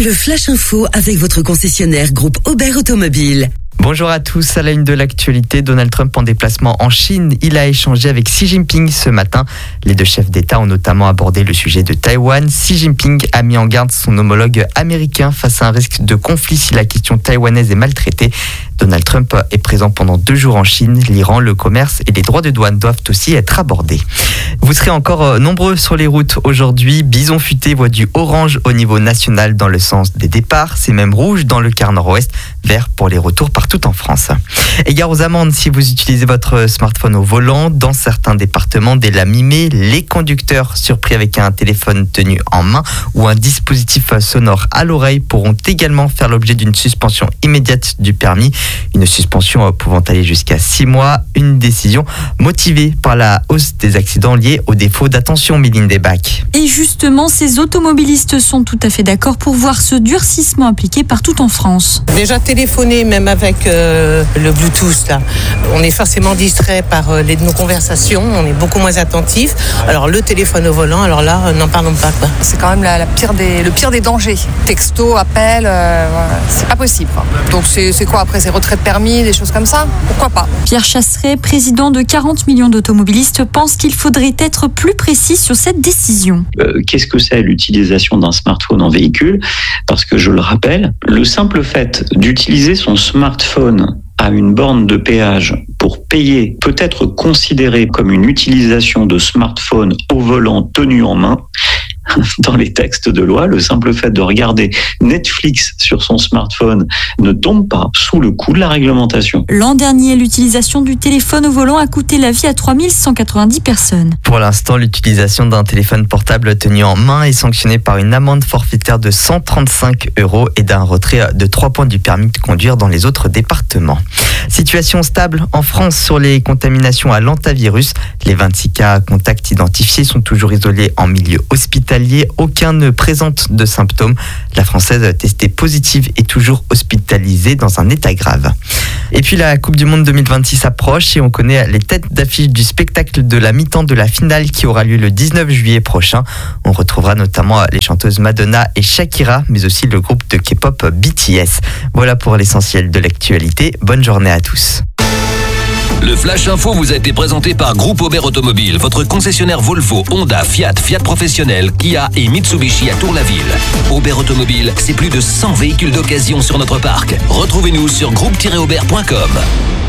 Le Flash Info avec votre concessionnaire groupe Aubert Automobile. Bonjour à tous, à la une de l'actualité, Donald Trump en déplacement en Chine. Il a échangé avec Xi Jinping ce matin. Les deux chefs d'État ont notamment abordé le sujet de Taïwan. Xi Jinping a mis en garde son homologue américain face à un risque de conflit si la question taïwanaise est maltraitée. Donald Trump est présent pendant 2 jours en Chine. L'Iran, le commerce et les droits de douane doivent aussi être abordés. Vous serez encore nombreux sur les routes aujourd'hui. Bison Futé voit du orange au niveau national dans le sens des départs. C'est même rouge dans le quart nord-ouest, vert pour les retours partout en France. Égard aux amendes si vous utilisez votre smartphone au volant. Dans certains départements, dès la mi-mai, les conducteurs surpris avec un téléphone tenu en main ou un dispositif sonore à l'oreille pourront également faire l'objet d'une suspension immédiate du permis. Une suspension pouvant aller jusqu'à 6 mois. Une décision motivée par la hausse des accidents liés au défaut d'attention, Méline Desbacs. Et justement, ces automobilistes sont tout à fait d'accord pour voir ce durcissement appliqué partout en France. Déjà téléphoner, même avec le Bluetooth, là, on est forcément distrait par nos conversations, on est beaucoup moins attentif. Alors le téléphone au volant, alors là, n'en parlons pas, quoi. C'est quand même le pire des dangers. Texto, appel, c'est pas possible, quoi. Donc c'est quoi après, c'est retrait de permis, des choses comme ça? Pourquoi pas? Pierre Chasseret, président de 40 millions d'automobilistes, pense qu'il faudrait être plus précis sur cette décision. Qu'est-ce que c'est l'utilisation d'un smartphone en véhicule? Parce que je le rappelle, le simple fait d'utiliser son smartphone à une borne de péage pour payer peut être considéré comme une utilisation de smartphone au volant tenu en main. Dans les textes de loi, le simple fait de regarder Netflix sur son smartphone ne tombe pas sous le coup de la réglementation. L'an dernier, l'utilisation du téléphone au volant a coûté la vie à 3190 personnes. Pour l'instant, l'utilisation d'un téléphone portable tenu en main est sanctionnée par une amende forfaitaire de 135 € et d'un retrait de 3 points du permis de conduire dans les autres départements. Situation stable en France sur les contaminations à l'hantavirus. Les 26 cas contacts identifiés sont toujours isolés en milieu hospitalier. Aucun ne présente de symptômes. La Française testée positive est toujours hospitalisée dans un état grave. Et puis la Coupe du Monde 2026 approche et on connaît les têtes d'affiche du spectacle de la mi-temps de la finale qui aura lieu le 19 juillet prochain. On retrouvera notamment les chanteuses Madonna et Shakira, mais aussi le groupe de K-pop BTS. Voilà pour l'essentiel de l'actualité. Bonne journée à tous. Le Flash Info vous a été présenté par Groupe Aubert Automobile, votre concessionnaire Volvo, Honda, Fiat, Fiat Professionnel, Kia et Mitsubishi à Tour-la-Ville. Aubert Automobile, c'est plus de 100 véhicules d'occasion sur notre parc. Retrouvez-nous sur groupe-aubert.com.